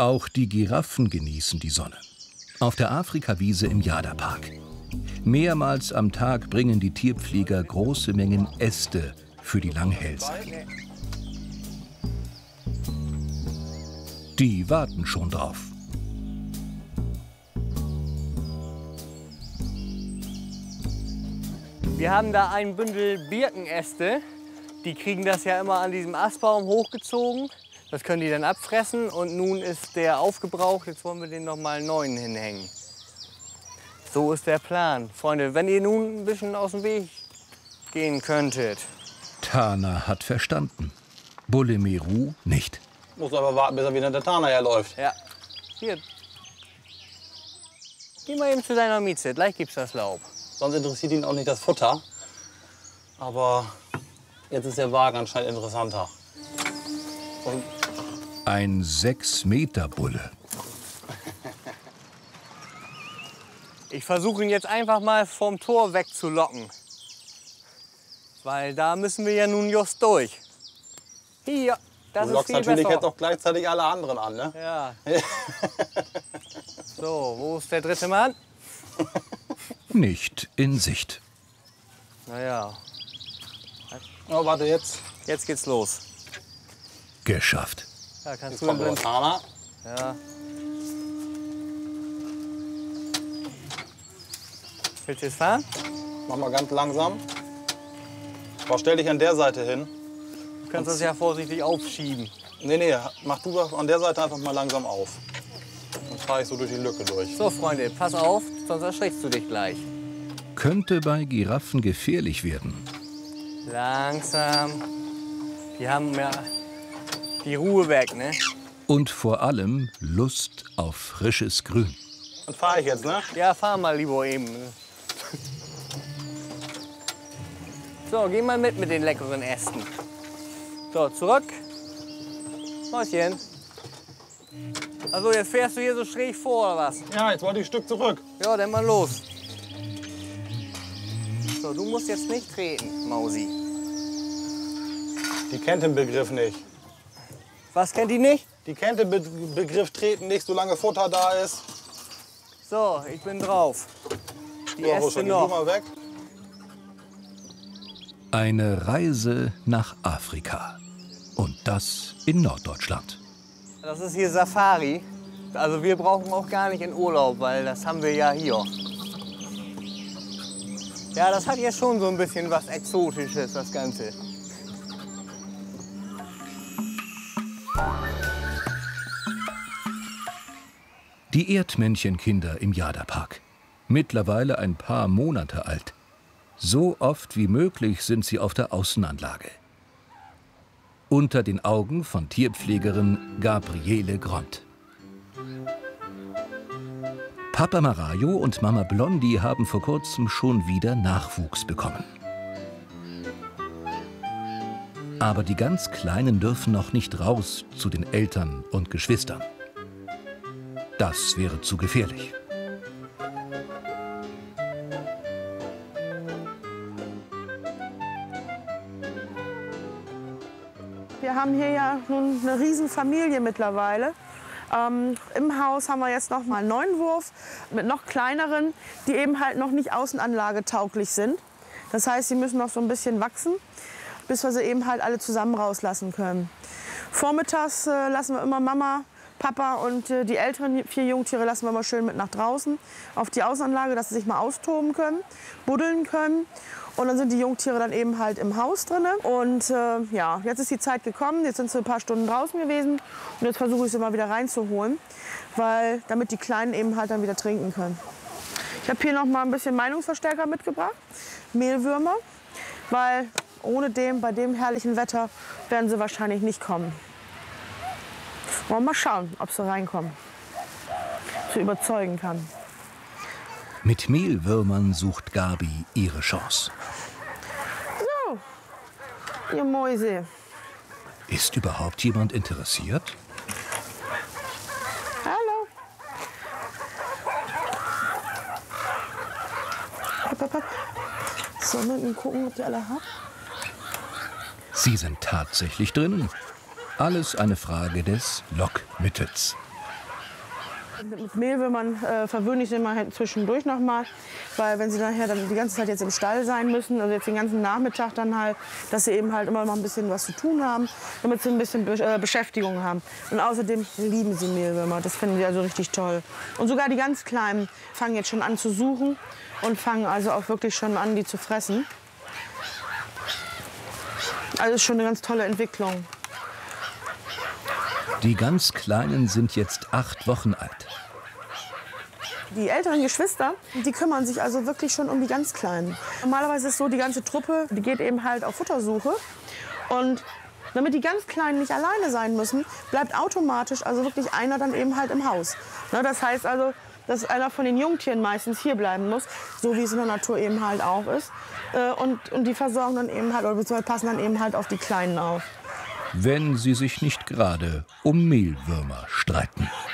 Auch die Giraffen genießen die Sonne. Auf der Afrikawiese im Jada-Park. Mehrmals am Tag bringen die Tierpfleger große Mengen Äste für die Langhälse. Die warten schon drauf. Wir haben da ein Bündel Birkenäste. Die kriegen das ja immer an diesem Astbaum hochgezogen. Das können die dann abfressen und nun ist der aufgebraucht. Jetzt wollen wir den noch mal einen neuen hinhängen. So ist der Plan. Freunde, wenn ihr nun ein bisschen aus dem Weg gehen könntet. Tana hat verstanden. Bulle Meru nicht. Muss aber warten, bis er wieder der Tana herläuft. Ja. Hier. Geh mal eben zu deiner Mieze. Gleich gibt's das Laub. Sonst interessiert ihn auch nicht das Futter. Aber jetzt ist der Wagen anscheinend interessanter. Und ein 6-Meter-Bulle. Ich versuche ihn jetzt einfach mal vom Tor wegzulocken. Weil da müssen wir ja nun just durch. Hier, das du ist lockst viel natürlich besser. jetzt auch gleichzeitig alle anderen an, ne? Ja. So, wo ist der dritte Mann? Nicht in Sicht. Naja, Oh, warte, jetzt. jetzt geht's los. Geschafft. Ja, kannst Jetzt du kommt drin. der Tana. Ja. Willst du jetzt fahren? Mach mal ganz langsam. Aber stell dich an der Seite hin. Du kannst das ja vorsichtig aufschieben. Nee, mach du doch an der Seite einfach mal langsam auf. Dann fahre ich so durch die Lücke durch. So, Freunde, pass auf, sonst erschreckst du dich gleich. Könnte bei Giraffen gefährlich werden. Langsam. Die haben ja die Ruhe weg, ne? Und vor allem Lust auf frisches Grün. Dann fahre ich jetzt, ne? Ja, fahr mal lieber eben. So, geh mal mit den leckeren Ästen. So, zurück. Mäuschen. Also jetzt fährst du hier so schräg vor, oder was? Ja, jetzt wollte ich ein Stück zurück. Ja, dann mal los. So, du musst jetzt nicht treten, Mausi. Die kennt den Begriff nicht. Was kennt die nicht? Die kennt den Begriff treten nicht, solange Futter da ist. So, ich bin drauf. Die So, wo Äste schon die noch. Nummer weg? Eine Reise nach Afrika. Und das in Norddeutschland. Das ist hier Safari. Also wir brauchen auch gar nicht in Urlaub, weil das haben wir ja hier. Ja, das hat jetzt schon so ein bisschen was Exotisches, das Ganze. Die Erdmännchenkinder im Jada-Park. Mittlerweile ein paar Monate alt. So oft wie möglich sind sie auf der Außenanlage. Unter den Augen von Tierpflegerin Gabriele Gront. Papa Marajo und Mama Blondi haben vor kurzem schon wieder Nachwuchs bekommen. Aber die ganz Kleinen dürfen noch nicht raus zu den Eltern und Geschwistern. Das wäre zu gefährlich. Wir haben hier ja nun eine Riesenfamilie mittlerweile. Im Haus haben wir jetzt noch mal einen neuen Wurf mit noch kleineren, die eben halt noch nicht außenanlagetauglich sind. Das heißt, sie müssen noch so ein bisschen wachsen, bis wir sie eben halt alle zusammen rauslassen können. Vormittags lassen wir immer Mama, Papa und die älteren 4 Jungtiere lassen wir mal schön mit nach draußen auf die Außenanlage, dass sie sich mal austoben können, buddeln können. Und dann sind die Jungtiere dann eben halt im Haus drin. Und ja, jetzt ist die Zeit gekommen. Jetzt sind sie ein paar Stunden draußen gewesen. Und jetzt versuche ich sie mal wieder reinzuholen, weil, damit die Kleinen eben halt dann wieder trinken können. Ich habe hier noch mal ein bisschen Meinungsverstärker mitgebracht. Mehlwürmer. Weil bei dem herrlichen Wetter werden sie wahrscheinlich nicht kommen. Wollen wir mal schauen, ob sie reinkommen. Zu überzeugen kann. Mit Mehlwürmern sucht Gabi ihre Chance. So, ihr Mäuse. Ist überhaupt jemand interessiert? Hallo. Hopp, hopp, hopp. Sollen wir gucken, ob die alle haben? Sie sind tatsächlich drinnen. Alles eine Frage des Lockmittels. Mit Mehlwürmern verwöhne ich sie immer zwischendurch noch mal, weil wenn sie nachher dann die ganze Zeit jetzt im Stall sein müssen, also jetzt den ganzen Nachmittag dann halt, dass sie eben halt immer noch ein bisschen was zu tun haben, damit sie ein bisschen Beschäftigung haben. Und außerdem lieben sie Mehlwürmer, das finden sie also richtig toll. Und sogar die ganz Kleinen fangen jetzt schon an zu suchen und fangen also auch wirklich schon an, die zu fressen. Also ist schon eine ganz tolle Entwicklung. Die ganz Kleinen sind jetzt 8 Wochen alt. Die älteren Geschwister, die kümmern sich also wirklich schon um die ganz Kleinen. Normalerweise ist so, die ganze Truppe, die geht eben halt auf Futtersuche. Und damit die ganz Kleinen nicht alleine sein müssen, bleibt automatisch also wirklich einer dann eben halt im Haus. Ne, das heißt also, dass einer von den Jungtieren meistens hier bleiben muss, so wie es in der Natur eben halt auch ist. Und die versorgen dann eben halt, oder beziehungsweise passen dann eben halt auf die Kleinen auf. Wenn sie sich nicht gerade um Mehlwürmer streiten.